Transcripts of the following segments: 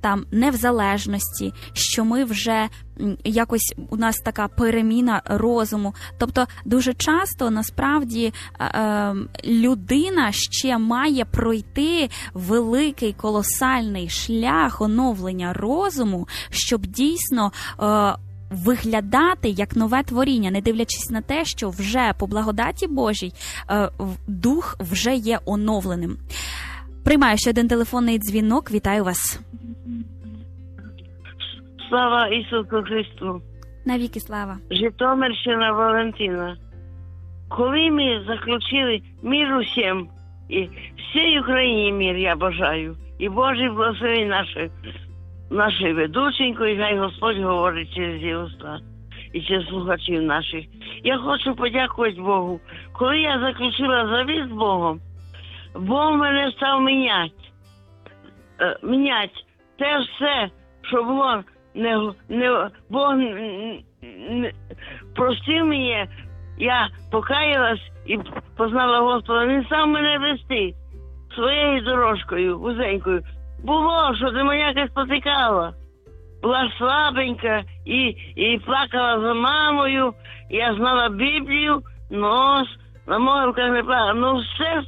там не в залежності, що ми вже якось, у нас така переміна розуму. Тобто дуже часто насправді людина ще має пройти великий колосальний шлях оновлення розуму, щоб дійсно виглядати як нове творіння, не дивлячись на те, що вже по благодаті Божій дух вже є оновленим. Приймаю ще один телефонний дзвінок. Вітаю вас. Слава Ісусу Христу! Навіки слава! Житомирщина, Валентина. Коли ми заключили мир усім, і всій Україні мир я бажаю, і Божий благослови наші ведученько, і хай Господь говорить через її уста і через слухачів наших. Я хочу подякувати Богу. Коли я заключила завіт з Богом, Бог мене став міняти. Те все, що було, Бог простив мені, я покаялась і познала Господа. Він став мене вести своєю дорожкою, вузенькою. Було, що демоняка спотикала. Була слабенька і плакала за мамою. Я знала Біблію, но на могилках не плакала. Ну все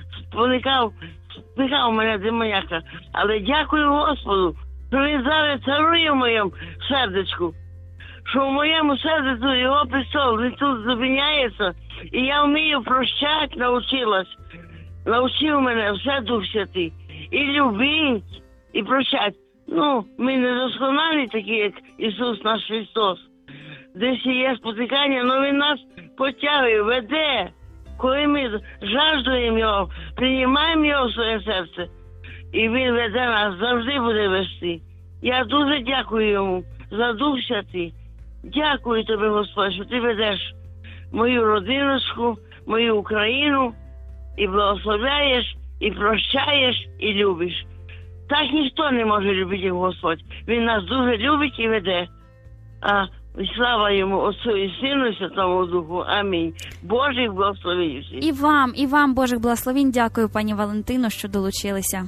спихав мене демоняка. Але дякую Господу, що він зараз царує в моєму сердечку. Що в моєму сердечку його престол, він тут зупиняється. І я вмію прощати, навчилась. Навчив мене все Дух Святий. І любить, і прощать. Ну, ми не досконалі такі, як Ісус наш Христос. Десь є спотикання, але Він нас потягує, веде. Коли ми жаждуємо Його, приймаємо Його в своє серце, і Він веде нас, завжди буде вести. Я дуже дякую Йому за Дух Святий. Дякую Тобі, Господь, що Ти ведеш мою родиночку, мою Україну, і благословляєш, і прощаєш, і любиш. Так ніхто не може любити, як Господь. Він нас дуже любить і веде. Слава Йому, Отцу і Сину, і Святому Духу. Амінь. Божих благословень всіх. І вам Божих благословень. Дякую, пані Валентино, що долучилися.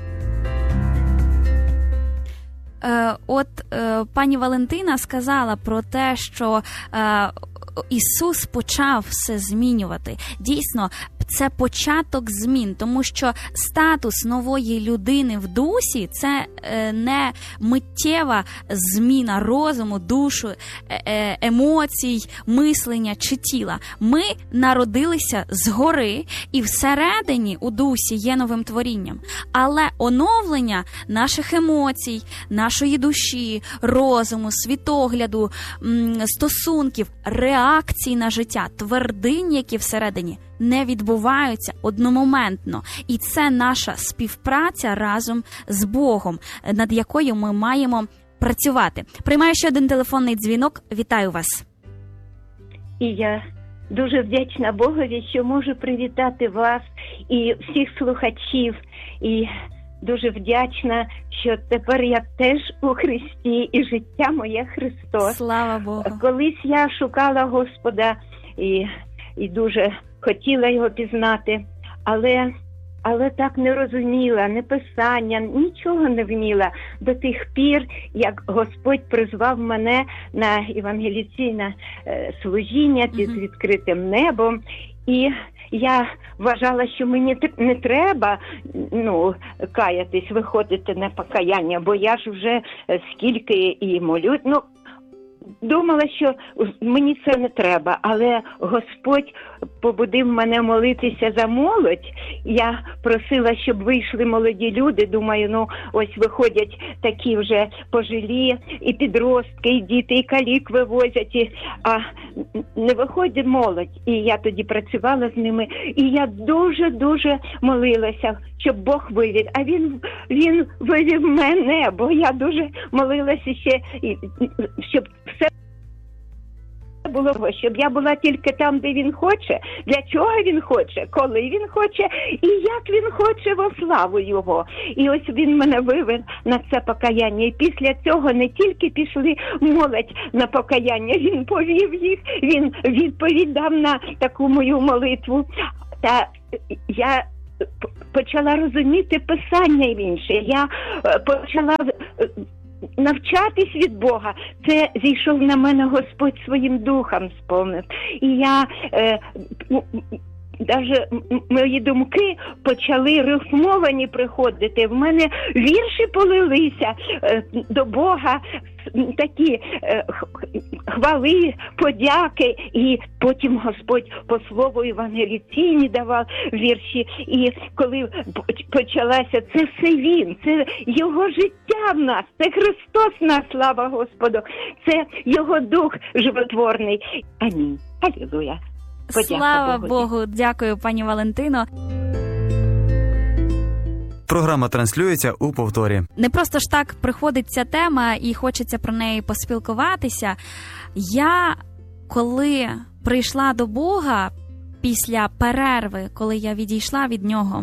Пані Валентина сказала про те, що Ісус почав все змінювати. Дійсно, це початок змін, тому що статус нової людини в дусі – це не миттєва зміна розуму, душу, емоцій, мислення чи тіла. Ми народилися згори, і всередині у дусі є новим творінням. Але оновлення наших емоцій, нашої душі, розуму, світогляду, стосунків, реакцій на життя, твердинь, які всередині, не відбуваються одномоментно. І це наша співпраця разом з Богом, над якою ми маємо працювати. Приймаю ще один телефонний дзвінок. Вітаю вас. І я дуже вдячна Богові, що можу привітати вас і всіх слухачів. І дуже вдячна, що тепер я теж у Христі, і життя моє Христос. Слава Богу. Колись я шукала Господа і дуже хотіла його пізнати, але так не розуміла, не писання, нічого не вміла до тих пір, як Господь призвав мене на евангелізаційне служіння під відкритим небом. І я вважала, що мені не треба каятись, виходити на покаяння, бо я ж вже скільки і молюсь. Думала, що мені це не треба, але Господь побудив мене молитися за молодь. Я просила, щоб вийшли молоді люди. Думаю, ось виходять такі вже пожилі, і підростки, і діти, і калік вивозять, а не виходить молодь. І я тоді працювала з ними, і я дуже-дуже молилася, щоб Бог вивів. А він вивів мене, бо я дуже молилася ще, щоб все було, щоб я була тільки там, де він хоче, для чого він хоче, коли він хоче і як він хоче, во славу його. І ось він мене вивів на це покаяння. І після цього не тільки пішли молодь на покаяння, він повів їх, він відповідь дав на таку мою молитву. Та я почала розуміти Писання інше. Я почала навчатись від Бога, це зійшов на мене Господь своїм духом сповнив. І я даже мої думки почали рифмовані приходити. В мене вірші полилися до Бога, такі хвали, подяки, і потім Господь по слову евангелізаційні давав вірші. І коли почалася, це все Він, це Його життя в нас, це Христос в нас, слава Господу, це Його Дух животворний. Амінь. Алілуя. Слава Богу, дякую, пані Валентино. Програма транслюється у повторі. Не просто ж так приходить ця тема і хочеться про неї поспілкуватися. Я, коли прийшла до Бога після перерви, коли я відійшла від Нього,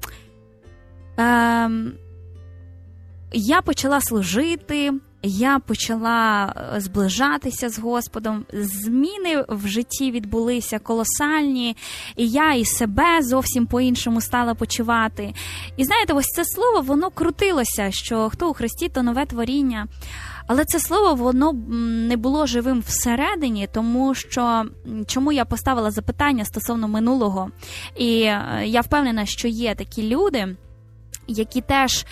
я почала служити, я почала зближатися з Господом, зміни в житті відбулися колосальні, і я і себе зовсім по-іншому стала почувати. І знаєте, ось це слово, воно крутилося, що хто у Христі, то нове творіння. Але це слово, воно не було живим всередині, тому що, чому я поставила запитання стосовно минулого. І я впевнена, що є такі люди, які теж,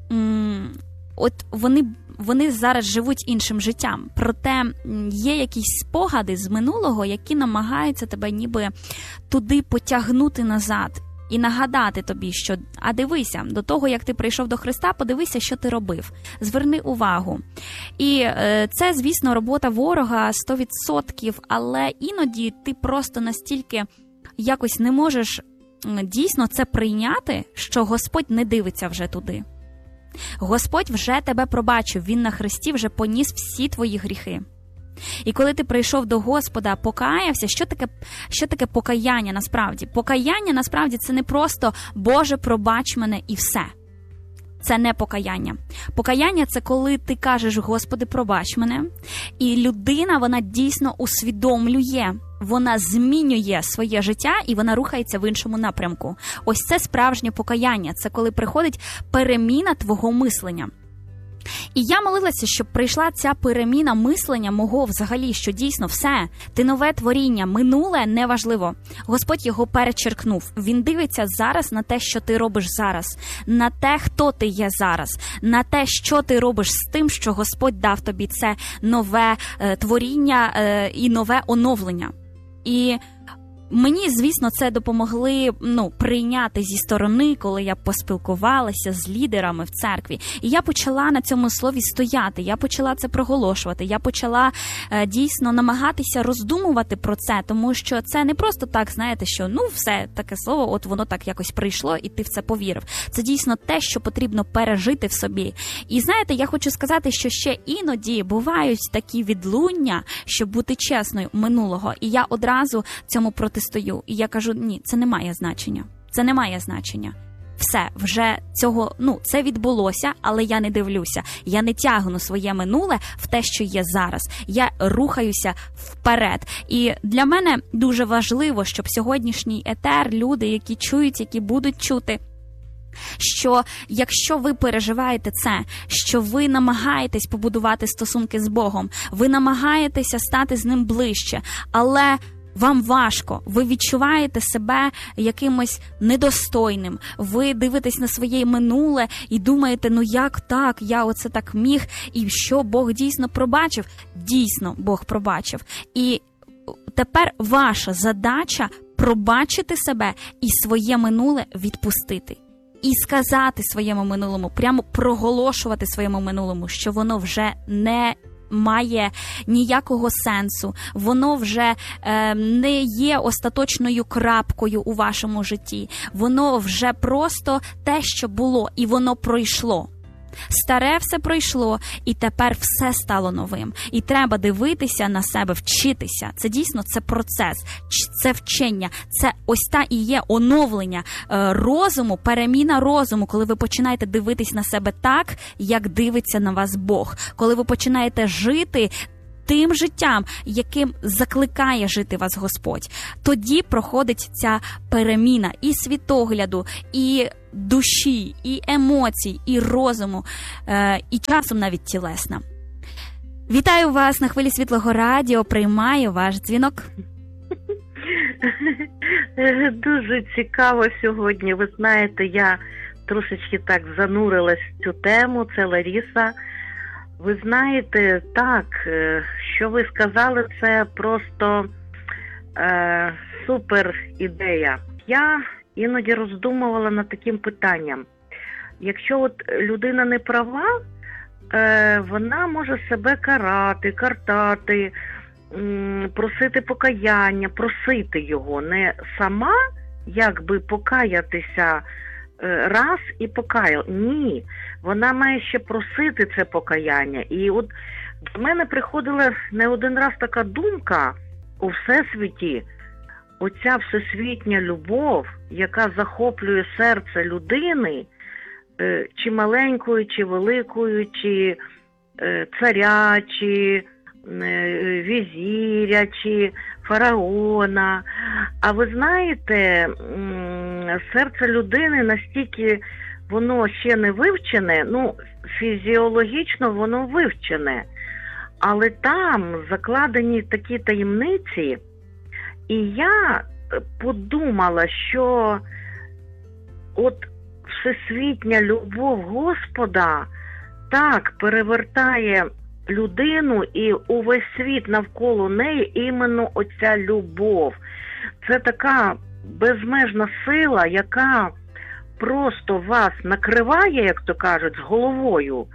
от вони зараз живуть іншим життям. Проте є якісь спогади з минулого, які намагаються тебе ніби туди потягнути назад. І нагадати тобі, що, а дивися, до того, як ти прийшов до Христа, подивися, що ти робив. Зверни увагу. І це, звісно, робота ворога 100%, але іноді ти просто настільки якось не можеш дійсно це прийняти, що Господь не дивиться вже туди. Господь вже тебе пробачив, Він на Христі вже поніс всі твої гріхи. І коли ти прийшов до Господа, покаявся, що таке покаяння насправді? Покаяння насправді це не просто «Боже, пробач мене» і все. Це не покаяння. Покаяння – це коли ти кажеш «Господи, пробач мене», і людина, вона дійсно усвідомлює, вона змінює своє життя і вона рухається в іншому напрямку. Ось це справжнє покаяння. Це коли приходить переміна твого мислення. І я молилася, щоб прийшла ця переміна мислення мого взагалі, що дійсно все, ти нове творіння, минуле неважливо. Господь його перечеркнув. Він дивиться зараз на те, що ти робиш зараз, на те, хто ти є зараз, на те, що ти робиш з тим, що Господь дав тобі це нове творіння і нове оновлення. І мені, звісно, це допомогли прийняти зі сторони, коли я поспілкувалася з лідерами в церкві. І я почала на цьому слові стояти, я почала це проголошувати, я почала дійсно намагатися роздумувати про це, тому що це не просто так, знаєте, що все, таке слово, от воно так якось прийшло і ти в це повірив. Це дійсно те, що потрібно пережити в собі. І знаєте, я хочу сказати, що ще іноді бувають такі відлуння, щоб бути чесною, минулого. І я одразу цьому протистою. І я кажу, ні, це не має значення. Це не має значення. Все, вже цього, це відбулося, але я не дивлюся. Я не тягну своє минуле в те, що є зараз. Я рухаюся вперед. І для мене дуже важливо, щоб сьогоднішній етер, люди, які чують, які будуть чути, що якщо ви переживаєте це, що ви намагаєтесь побудувати стосунки з Богом, ви намагаєтеся стати з Ним ближче, але вам важко, ви відчуваєте себе якимось недостойним, ви дивитесь на своє минуле і думаєте, як так, я оце так міг, і що Бог дійсно пробачив? Дійсно, Бог пробачив. І тепер ваша задача пробачити себе і своє минуле відпустити. І сказати своєму минулому, прямо проголошувати своєму минулому, що воно вже не має ніякого сенсу, воно вже не є остаточною крапкою у вашому житті, воно вже просто те, що було, і воно пройшло. Старе все пройшло, і тепер все стало новим. І треба дивитися на себе, вчитися. Це дійсно, це процес, це вчення, це ось та і є оновлення розуму, переміна розуму, коли ви починаєте дивитись на себе так, як дивиться на вас Бог. Коли ви починаєте жити тим життям, яким закликає жити вас Господь. Тоді проходить ця переміна і світогляду, і душі, і емоцій, і розуму, і часом навіть тілесна. Вітаю вас на хвилі Світлого Радіо, приймаю ваш дзвінок. Дуже цікаво сьогодні. Ви знаєте, я трошечки так занурилась в цю тему, це Лариса. Ви знаєте, так, що ви сказали, це просто супер ідея. Я іноді роздумувала над таким питанням. Якщо от людина не права, вона може себе карати, картати, просити покаяння, просити його, не сама якби покаятися раз і покаяла. Ні, вона має ще просити це покаяння. І от до мене приходила не один раз така думка: у Всесвіті оця всесвітня любов, яка захоплює серце людини, чи маленької, чи великої, чи царя, чи візіря, чи фараона. А ви знаєте, серце людини настільки воно ще не вивчене, ну, фізіологічно воно вивчене, але там закладені такі таємниці. І я подумала, що от всесвітня любов Господа так перевертає людину, і увесь світ навколо неї іменно оця любов. Це така безмежна сила, яка просто вас накриває, як то кажуть, з головою.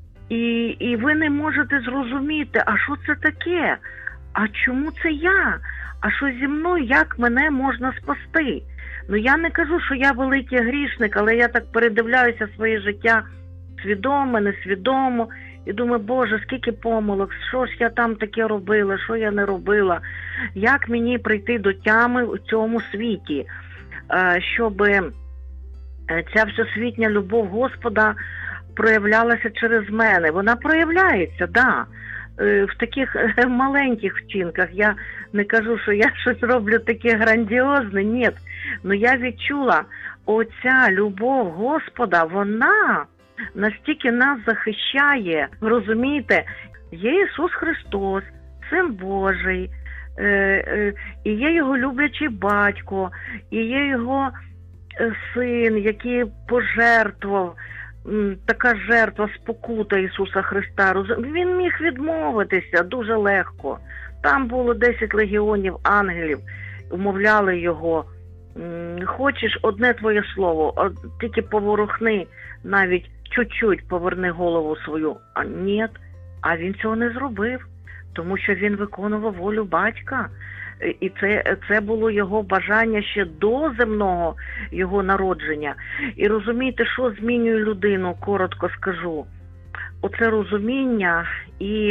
І ви не можете зрозуміти, а що це таке? А чому це я? А що зі мною? Як мене можна спасти? Ну, я не кажу, що я великий грішник, але я так передивляюся своє життя свідомо, несвідомо, і думаю, Боже, скільки помилок, що ж я там таке робила, що я не робила, як мені прийти до тями у цьому світі, щоб ця всесвітня любов Господа проявлялася через мене. Вона проявляється, да, в таких маленьких вчинках. Я не кажу, що я щось роблю таке грандіозне, ні. Но я відчула, оця любов Господа, вона настільки нас захищає. Розумієте, є Ісус Христос, Син Божий, і є Його люблячий батько, і є Його Син, який пожертвував, така жертва, спокута Ісуса Христа. Він міг відмовитися дуже легко. Там було 10 легіонів ангелів, умовляли його: хочеш одне твоє слово, тільки поворухни, навіть чуть-чуть поверни голову свою. А ні, а він цього не зробив, тому що він виконував волю батька. І це було його бажання ще до земного його народження. І розумієте, що змінює людину, коротко скажу. Оце розуміння і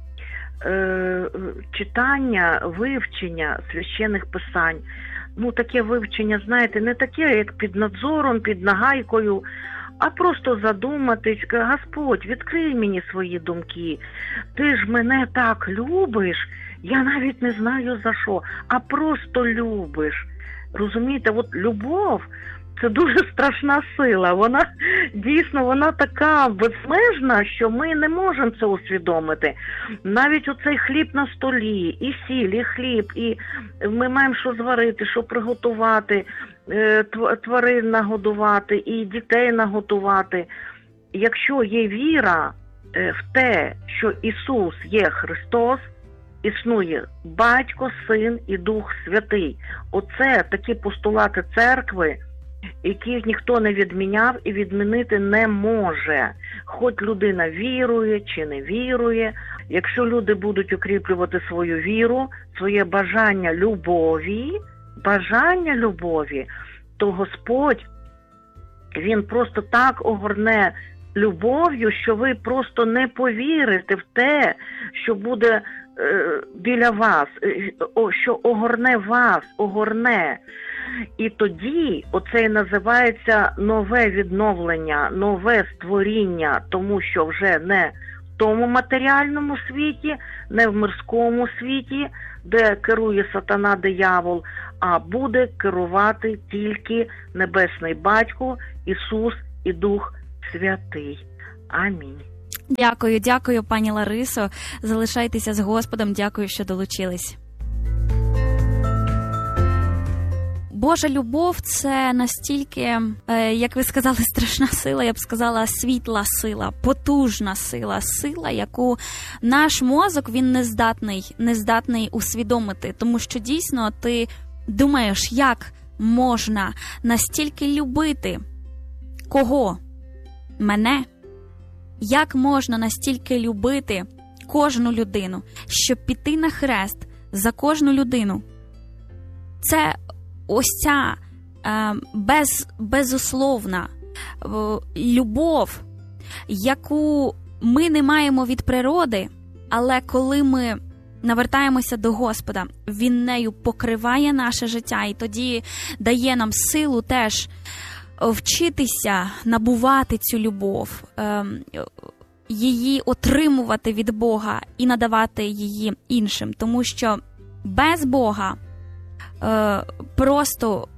читання, вивчення священних писань. Ну, таке вивчення, знаєте, не таке, як під надзором, під нагайкою, а просто задуматись: Господь, відкрий мені свої думки. Ти ж мене так любиш, я навіть не знаю за що, а просто любиш. Розумієте, от любов – це дуже страшна сила. Вона, дійсно, вона така безмежна, що ми не можемо це усвідомити. Навіть оцей хліб на столі, і сіль, і хліб, і ми маємо що зварити, що приготувати, тварин нагодувати, і дітей наготувати. Якщо є віра в те, що Ісус є Христос, існує Батько, Син і Дух Святий. Оце такі постулати церкви, яких ніхто не відміняв і відмінити не може. Хоч людина вірує чи не вірує, якщо люди будуть укріплювати свою віру, своє бажання любові, то Господь, Він просто так огорне любов'ю, що ви просто не повірите в те, що буде біля вас, що огорне. І тоді оце і називається нове відновлення, нове створіння, тому що вже не тому матеріальному світі, не в мирському світі, де керує сатана, диявол, а буде керувати тільки Небесний Батько, Ісус і Дух Святий. Амінь. Дякую, пані Ларисо. Залишайтеся з Господом. Дякую, що долучились. Божа любов – це настільки, як ви сказали, страшна сила, я б сказала, світла сила, потужна сила, сила, яку наш мозок, він не здатний усвідомити. Тому що дійсно ти думаєш, як можна настільки любити кого? Мене? Як можна настільки любити кожну людину, щоб піти на хрест за кожну людину? Це ось ця безусловна любов, яку ми не маємо від природи, але коли ми навертаємося до Господа, Він нею покриває наше життя і тоді дає нам силу теж вчитися набувати цю любов, її отримувати від Бога і надавати її іншим. Тому що без Бога просто,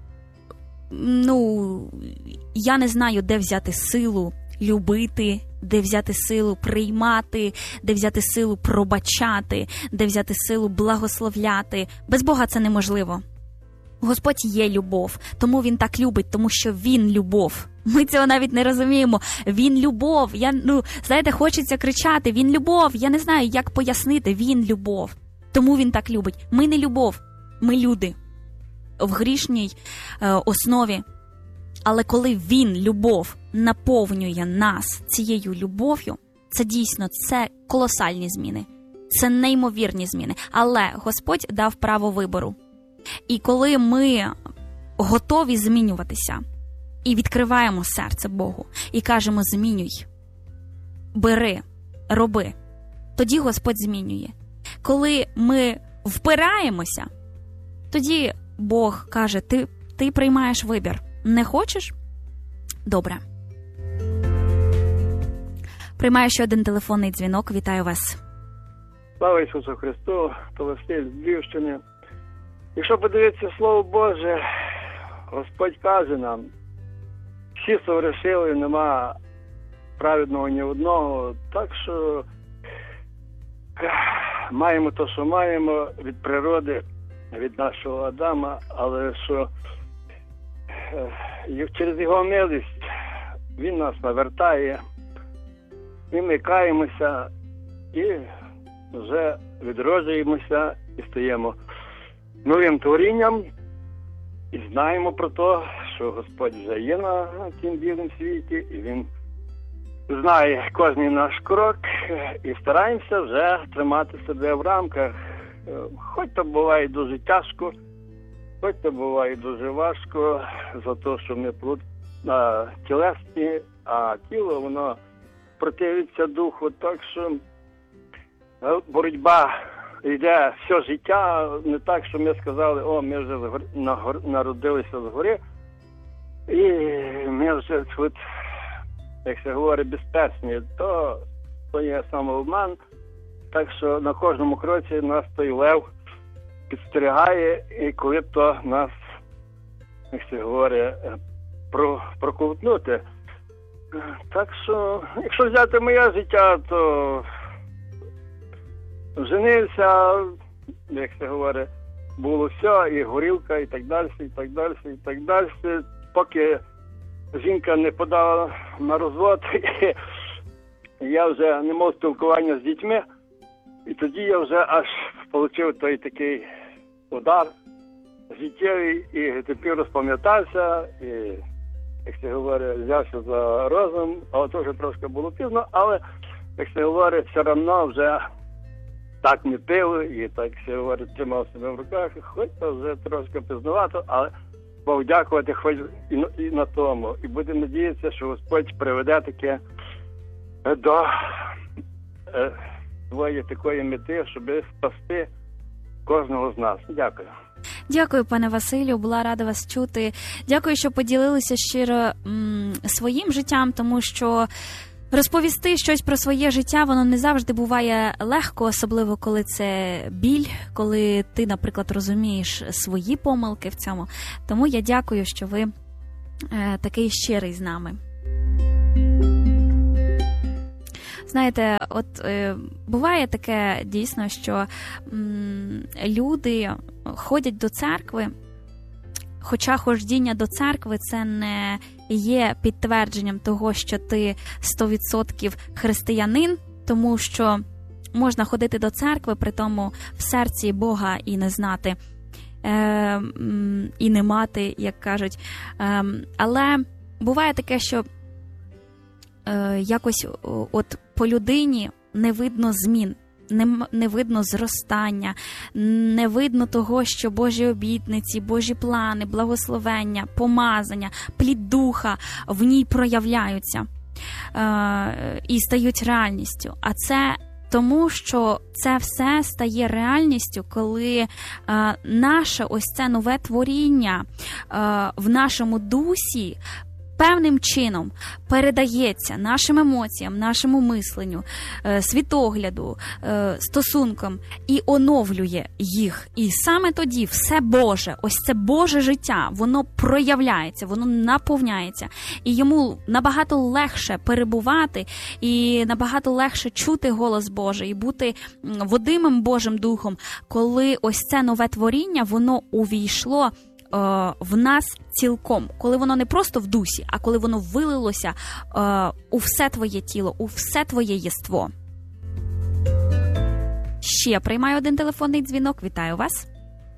я не знаю, де взяти силу любити, де взяти силу приймати, де взяти силу пробачати, де взяти силу благословляти. Без Бога це неможливо. Господь є любов, тому Він так любить, тому що Він любов. Ми цього навіть не розуміємо. Він любов. Знаєте, хочеться кричати, Він любов. Я не знаю, як пояснити, Він любов. Тому Він так любить. Ми не любов, ми люди. В грішній основі. Але коли Він, любов, наповнює нас цією любов'ю, це дійсно, це колосальні зміни. Це неймовірні зміни. Але Господь дав право вибору. І коли ми готові змінюватися і відкриваємо серце Богу, і кажемо «змінюй», «бери», «роби», тоді Господь змінює. Коли ми впираємося, тоді Бог каже ти приймаєш вибір. Не хочеш? Добре. Приймаю ще один телефонний дзвінок. Вітаю вас. Слава Ісусу Христу, то Василь з Львівщини. Якщо подивитися Слово Боже, Господь каже нам, всі согрішили, нема праведного ні одного, так що маємо те, що маємо від природи, від нашого Адама, але що через Його милість Він нас навертає, і ми каємося, і вже відроджуємося, і стаємо новим творінням, і знаємо про те, що Господь вже є на цім білому світі, і Він знає кожен наш крок, і стараємося вже тримати себе в рамках. Хоч то буває дуже тяжко, хоч то буває дуже важко, за те, що ми тілесні, а тіло, воно противиться духу, так що боротьба йде все життя, не так, що ми сказали, ми вже народилися згори, і ми вже тут, як се говорить, безпечні, то є самообман, так що на кожному кроці нас той лев підстерігає, і коли то нас, як се говорить, проковтнути. Так що, якщо взяти моє життя, то женився, як се говорить, було все, і горілка, і так далі, і так далі, і так далі, поки жінка не подала на розвод, я вже не мав спілкування з дітьми, і тоді я вже аж отримав той такий удар життєвий, і тепер розпам'ятався, і, як се говорить, взявся за розум, але то вже трошки було пізно, але, як се говорить, все одно вже так не пив, і так, як се говорить, тримав себе в руках, хоч то вже трошки пізнувато, але Бог дякувати хоч і на тому. І будемо надіятися, що Господь приведе таке до своєї такої мети, щоб спасти кожного з нас. Дякую. Дякую, пане Василю, була рада вас чути. Дякую, що поділилися щиро своїм життям, тому що Розповісти щось про своє життя, воно не завжди буває легко, особливо коли це біль, коли ти, наприклад, розумієш свої помилки в цьому. Тому я дякую, що ви такий щирий з нами. Знаєте, от буває таке дійсно, що люди ходять до церкви, хоча ходіння до церкви – це не є підтвердженням того, що ти 100% християнин, тому що можна ходити до церкви, при тому в серці Бога і не знати, і не мати, як кажуть. Але буває таке, що якось от по людині не видно змін, не видно зростання, не видно того, що Божі обітниці, Божі плани, благословення, помазання, плід духа в ній проявляються і стають реальністю. А це тому, що це все стає реальністю, коли наше ось це нове творіння в нашому дусі певним чином передається нашим емоціям, нашому мисленню, світогляду, стосункам і оновлює їх. І саме тоді все Боже, ось це Боже життя, воно проявляється, воно наповняється. І йому набагато легше перебувати, і набагато легше чути голос Божий, і бути водимим Божим Духом, коли ось це нове творіння, воно увійшло в нас цілком, коли воно не просто в дусі, а коли воно вилилося у все твоє тіло, у все твоє єство. Ще приймаю один телефонний дзвінок. Вітаю вас.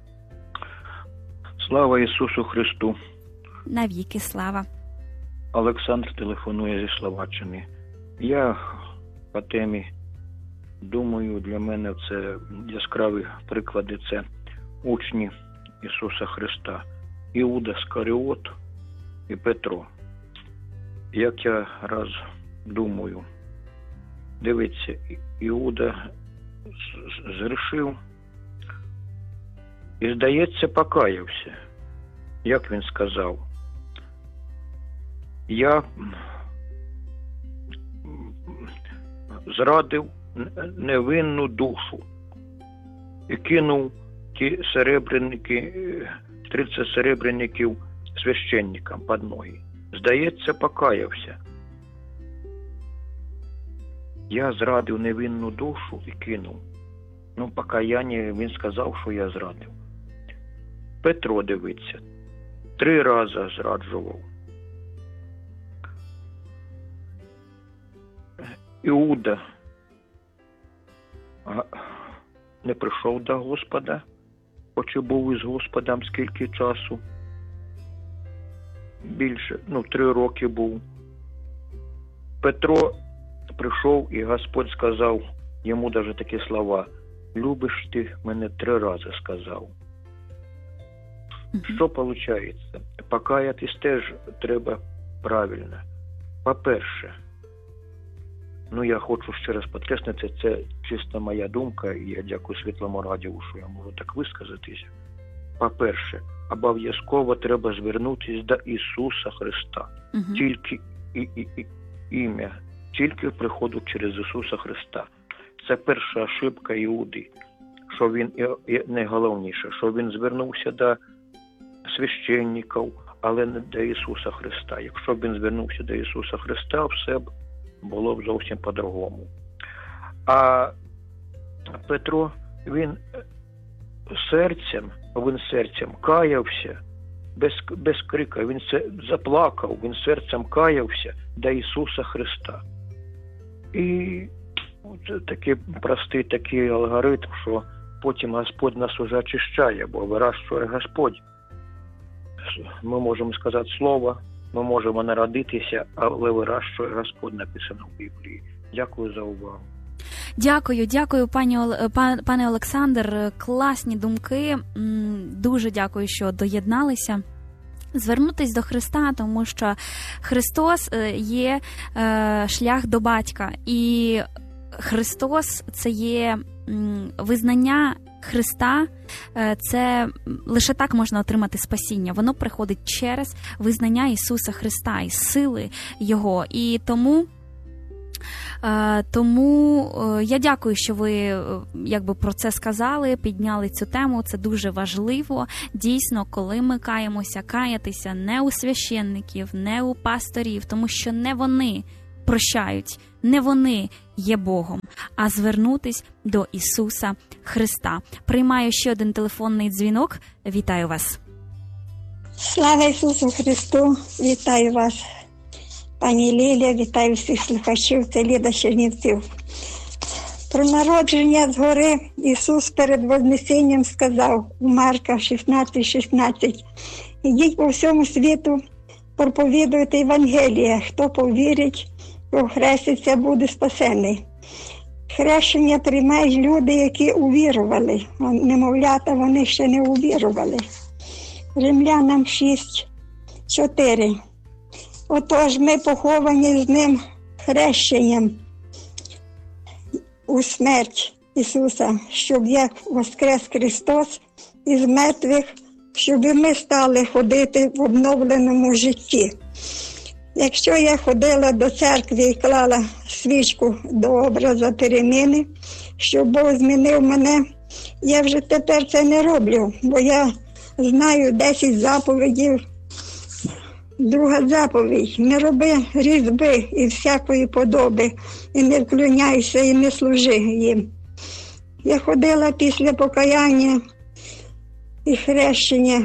Слава Ісусу Христу. Навіки слава. Олександр телефонує зі Словаччини. Я по темі думаю, для мене це яскраві приклади, це учні Ісуса Христа, Іуда Скаріот і Петро. Як я раз думаю, дивіться, Іуда згрішив і, здається, покаявся. Як він сказав? Я зрадив невинну душу і кинув ті серебряники, 30 серебряників священникам під ноги. Здається, покаявся. Я зрадив невинну душу і кинув. Покаяння, він сказав, що я зрадив. Петро, дивиться, 3 рази зраджував. Іуда не прийшов до Господа, хоч і був із Господом скільки часу. Більше, 3 роки був. Петро прийшов, і Господь сказав йому навіть такі слова: «Любиш ти мене 3 рази», сказав. Що виходить? Покаятись теж треба правильно. По-перше, я хочу ще раз підкреслити, це чисто моя думка, і я дякую Світлому радіо, що я можу так висказатися. По-перше, обов'язково треба звернутися до Ісуса Христа. Тільки ім'я, тільки приходу через Ісуса Христа. Це перша ошибка Іуди, що він, найголовніше, що він звернувся до священників, але не до Ісуса Христа. Якщо б він звернувся до Ісуса Христа, все б було б зовсім по-другому. А Петро, він серцем каявся, без крика, він заплакав, він серцем каявся до Ісуса Христа. І це такий простий такий алгоритм, що потім Господь нас уже очищає, бо вирощує Господь. Ми можемо сказати слово, ми можемо народитися, але вирощує Господь, написано в Біблії. Дякую за увагу. Дякую, пане Олександр. Класні думки. Дуже дякую, що доєдналися. Звернутись до Христа, тому що Христос є шлях до батька. І Христос – це є визнання Христа, це лише так можна отримати спасіння. Воно приходить через визнання Ісуса Христа і сили Його. І тому Тому я дякую, що ви про це сказали, підняли цю тему. Це дуже важливо. Дійсно, коли ми каємося, каятися не у священників, не у пасторів, тому що не вони прощають, не вони є Богом, а звернутись до Ісуса Христа. Приймаю ще один телефонний дзвінок. Вітаю вас. Слава Ісусу Христу! Вітаю вас, пані Лілія, вітаю всіх слухачів, це Ліда Чернівців. Про народження згори Ісус перед Вознесенням сказав у Марка 16:16: «Ідіть по всьому світу, проповідуйте Євангелія, хто повірить, хреститься, буде спасений». Хрещення приймають люди, які увірували. Немовлята, вони ще не увірували. Римлянам 6:4. Отож, ми поховані з ним хрещенням у смерть Ісуса, щоб як воскрес Христос із мертвих, щоб і ми стали ходити в обновленому житті. Якщо я ходила до церкви і клала свічку до образу переміни, щоб Бог змінив мене, я вже тепер це не роблю, бо я знаю 10 заповідей. Друга заповідь: не роби різьби і всякої подоби, і не вклоняйся, і не служи їм. Я ходила після покаяння і хрещення.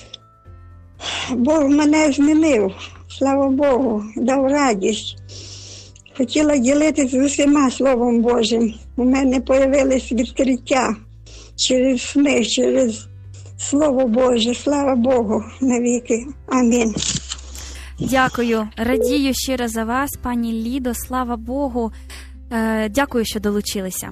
Бог мене змінив, слава Богу, дав радість. Хотіла ділитися з усіма Словом Божим. У мене появились відкриття через сни, через Слово Боже. Слава Богу навіки. Амінь. Дякую. Радію щиро за вас, пані Лідо. Слава Богу. Дякую, що долучилися.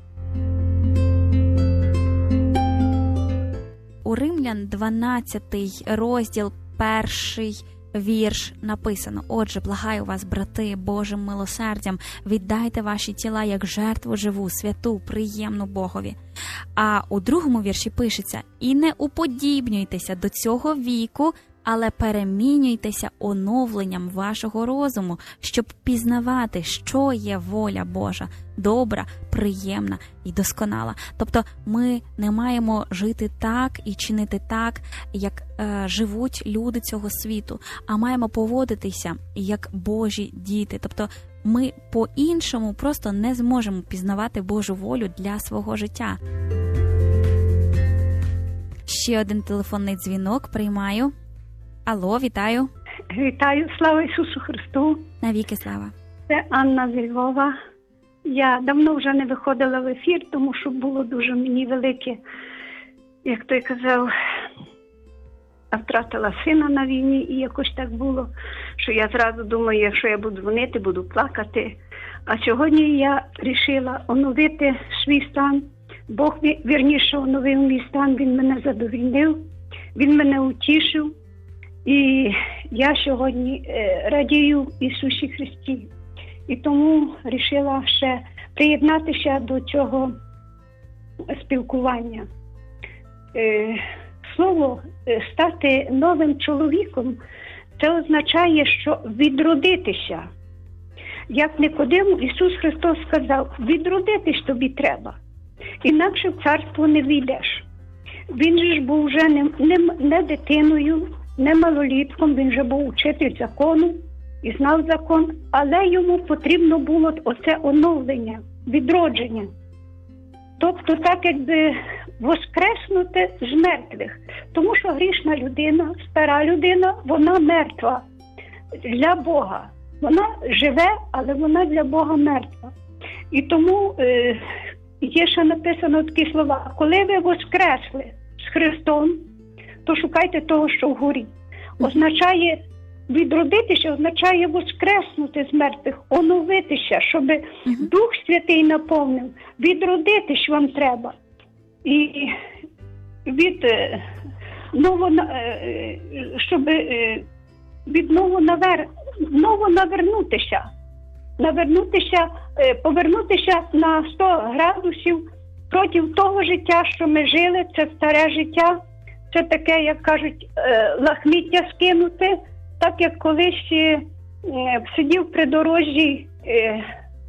У Римлян 12 розділ, 1 вірш написано: «Отже, благаю вас, брати, Божим милосердям, віддайте ваші тіла як жертву живу, святу, приємну Богові». А у 2 вірші пишеться: «І не уподібнюйтеся до цього віку, але перемінюйтеся оновленням вашого розуму, щоб пізнавати, що є воля Божа, добра, приємна і досконала». Тобто ми не маємо жити так і чинити так, як живуть люди цього світу, а маємо поводитися як Божі діти. Тобто ми по-іншому просто не зможемо пізнавати Божу волю для свого життя. Ще один телефонний дзвінок приймаю. Алло, вітаю. Вітаю, слава Ісусу Христу. Навіки слава. Це Анна з Львова. Я давно вже не виходила в ефір, тому що було дуже мені велике, як той казав, я втратила сина на війні, і якось так було, що я зразу думаю, якщо я буду дзвонити, буду плакати. А сьогодні я вирішила оновити свій стан. Бог, вірніше, оновив мій стан, Він мене задовольнив, Він мене утішив. І я сьогодні радію в Ісусі Христі. І тому вирішила ще приєднатися до цього спілкування. Слово «стати новим чоловіком» – це означає, що відродитися. Як Никодиму Ісус Христос сказав: відродитись тобі треба, інакше в царство не війдеш. Він же ж був вже не дитиною, не малолітком, він же був учитель закону і знав закон, але йому потрібно було оце оновлення, відродження. Тобто так якби воскреснути з мертвих. Тому що грішна людина, стара людина, вона мертва для Бога. Вона живе, але вона для Бога мертва. І тому є ще написано такі слова: коли ви воскресли з Христом, то шукайте того, що вгорі. Означає відродитися, означає воскреснути з мертвих, оновитися, щоб Дух Святий наповнив. Відродитись вам треба. І щоб від ново навернутися, повернутися на 100 градусів проти того життя, що ми жили. Це старе життя. Це таке, як кажуть, лахміття скинути, так як колись сидів при дорожі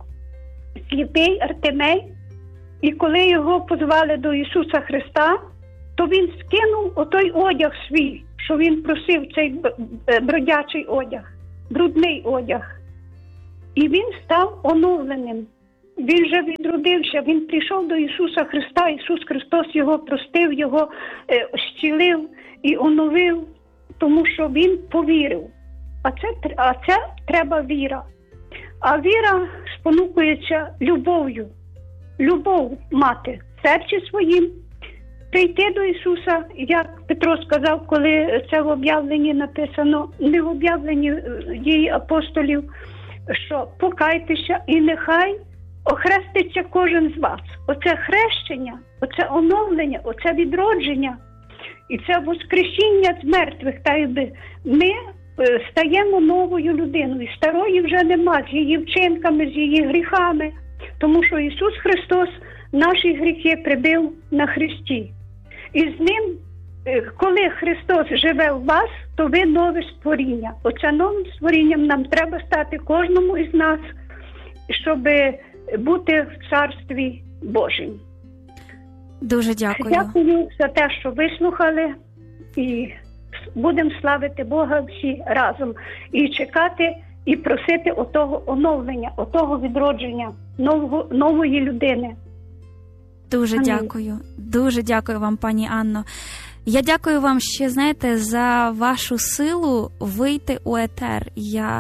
сліпий Артемей, і коли його позвали до Ісуса Христа, то він скинув отой одяг свій, що він просив, цей бродячий одяг, брудний одяг. І він став оновленим. Він вже відродився, він прийшов до Ісуса Христа, Ісус Христос його простив, його зцілив і оновив, тому що він повірив. А це треба віра. А віра спонукується любов'ю. Любов мати в серці своїм, прийти до Ісуса, як Петро сказав, коли це в об'явленні написано, не в об'явленні дії апостолів, що покайтеся і нехай охреститься кожен з вас. Оце хрещення, оце оновлення, оце відродження і це воскресіння з мертвих, та якби ми стаємо новою людиною. Старої вже нема, з її вчинками, з її гріхами, тому що Ісус Христос наші гріхи прибив на хресті. І з ним, коли Христос живе в вас, то ви нове створіння. Оце новим створінням нам треба стати кожному із нас, щоб бути в Царстві Божім. Дуже дякую. Дякую за те, що вислухали, і будемо славити Бога всі разом. І чекати, і просити отого оновлення, отого відродження нової людини. Дуже дякую. Дуже дякую вам, пані Анно. Я дякую вам ще, знаєте, за вашу силу вийти у етер. Я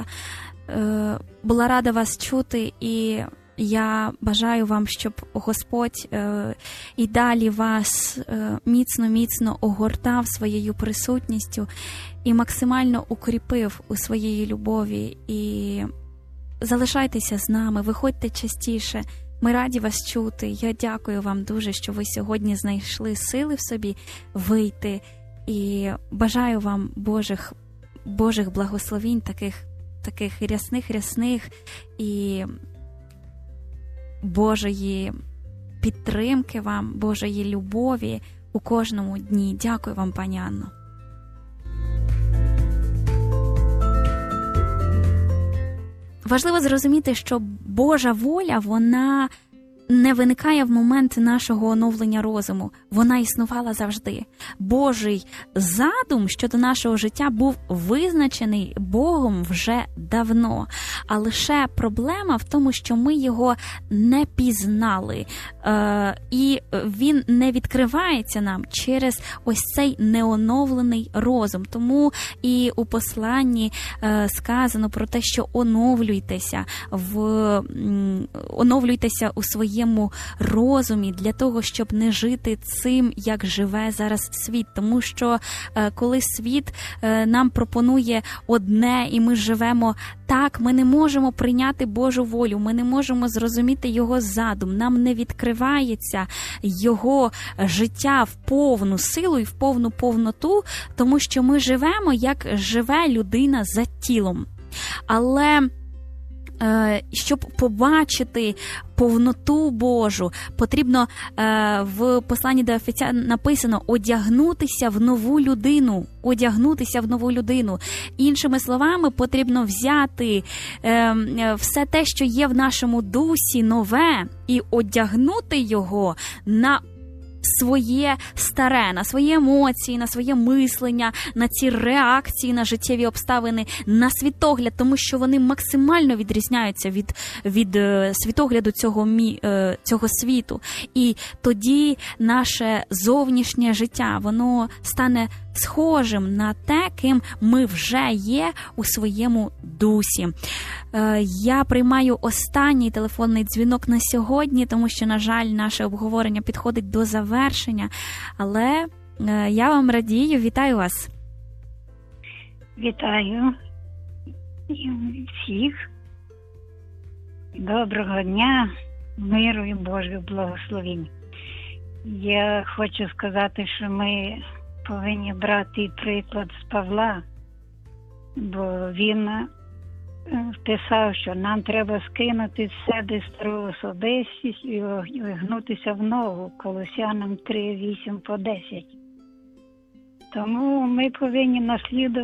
була рада вас чути, і я бажаю вам, щоб Господь і далі вас міцно огортав своєю присутністю і максимально укріпив у своїй любові. І залишайтеся з нами, виходьте частіше. Ми раді вас чути. Я дякую вам дуже, що ви сьогодні знайшли сили в собі вийти. І бажаю вам Божих благословінь, таких рясних і Божої підтримки вам, Божої любові у кожному дні. Дякую вам, пані Анно. Важливо зрозуміти, що Божа воля, вона не виникає в момент нашого оновлення розуму. Вона існувала завжди. Божий задум щодо нашого життя був визначений Богом вже давно. А лише проблема в тому, що ми його не пізнали. І він не відкривається нам через ось цей неоновлений розум. Тому і у посланні сказано про те, що оновлюйтеся у своєму розумі для того, щоб не жити цим, як живе зараз світ. Тому що коли світ нам пропонує одне і ми живемо так, ми не можемо прийняти Божу волю, ми не можемо зрозуміти Його задум, нам не відкривається Його життя в повну силу і в повну повноту, тому що ми живемо, як живе людина за тілом. Але щоб побачити повноту Божу, потрібно в посланні до Ефесян написано одягнутися в нову людину. Іншими словами, потрібно взяти все те, що є в нашому дусі нове, і одягнути його на своє старе, на свої емоції, на своє мислення, на ці реакції на життєві обставини, на світогляд, тому що вони максимально відрізняються від світогляду цього світу. І тоді наше зовнішнє життя, воно стане схожим на те, ким ми вже є у своєму дусі. Я приймаю останній телефонний дзвінок на сьогодні, тому що, на жаль, наше обговорення підходить до завершення. Але я вам радію, вітаю вас. Вітаю всіх. Доброго дня, миру і Божих благословень. Я хочу сказати, що ми повинні брати приклад з Павла, бо він писав, що нам треба скинути з себе стару особистість і гнутися в нову, Колосянам 3:8-10. Тому ми повинні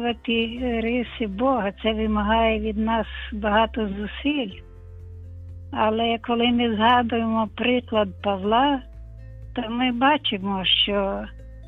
наслідувати риси Бога. Це вимагає від нас багато зусиль. Але коли ми згадуємо приклад Павла, то ми бачимо, що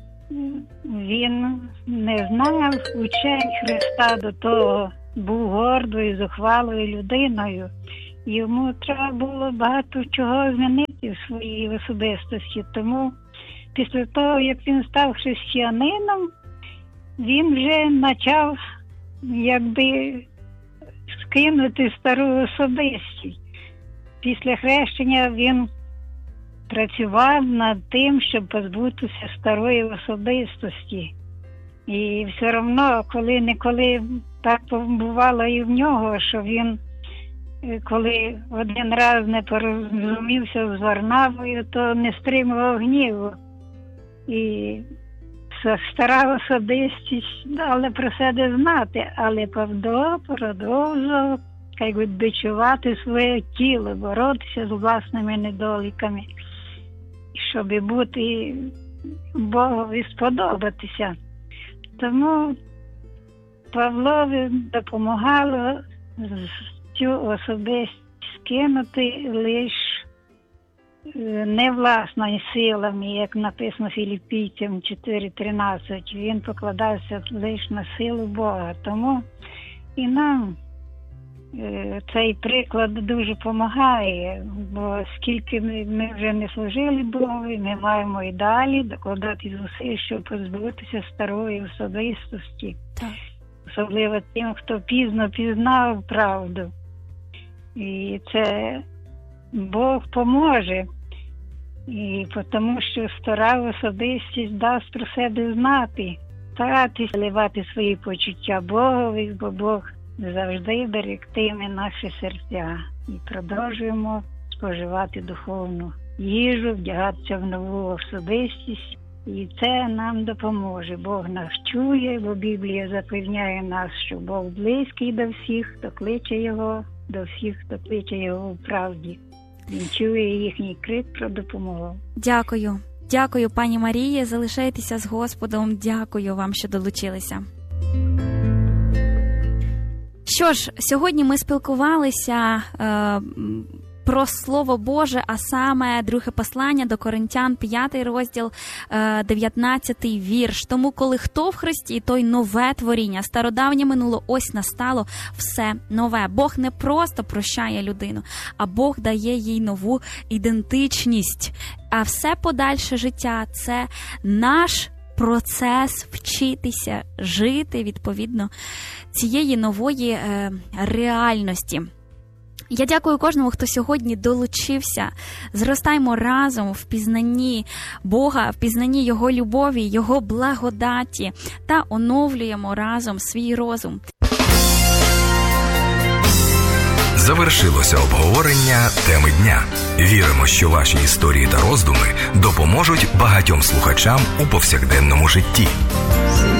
він не знав учень Христа до того, був гордою, зухвалою людиною. Йому треба було багато чого змінити в своїй особистості. Тому після того, як він став християнином, він вже почав якби скинути стару особистість. Після хрещення він працював над тим, щоб позбутися старої особистості. І все одно, коли-неколи так бувало і в нього, що він, коли один раз не порозумівся з Варнавою, то не стримував гніву. І стара особистість дала про себе знати, але Павло продовжував відчувати своє тіло, боротися з власними недоліками, щоб бути Богові сподобатися. Тому Павлові допомагало цю особистість скинути лише не власними силами, як написано Філіппійцям 4:13. Він покладався лише на силу Бога. Тому і нам цей приклад дуже допомагає, бо скільки ми вже не служили Богу, ми маємо і далі докладати зусиль, щоб позбутися старої особистості. Так. Особливо тим, хто пізно пізнав правду. І це Бог поможе. І тому що стара особистість дасть про себе знати, старатися ливати свої почуття Богові, бо Бог завжди берегтиме наші серця. І продовжуємо споживати духовну їжу, вдягатися в нову особистість. І це нам допоможе. Бог нас чує, бо Біблія запевняє нас, що Бог близький до всіх, хто кличе Його, до всіх, хто кличе Його в правді. Він чує їхній крик про допомогу. Дякую. Дякую, пані Марії. Залишайтеся з Господом. Дякую вам, що долучилися. Що ж, сьогодні ми спілкувалися про Слово Боже, а саме друге послання до Коринтян, 5 розділ, 19 вірш. Тому, коли хто в Христі, той нове творіння. Стародавнє минуло, ось настало все нове. Бог не просто прощає людину, а Бог дає їй нову ідентичність. А все подальше життя – це наш процес вчитися жити відповідно цієї нової реальності. Я дякую кожному, хто сьогодні долучився. Зростаймо разом в пізнанні Бога, в пізнанні Його любові, Його благодаті та оновлюємо разом свій розум. Завершилося обговорення теми дня. Віримо, що ваші історії та роздуми допоможуть багатьом слухачам у повсякденному житті.